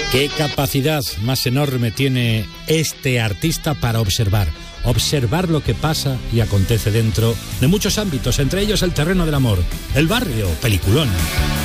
Qué capacidad más enorme tiene este artista para observar lo que pasa y acontece dentro de muchos ámbitos, entre ellos el terreno del amor, el barrio, peliculón.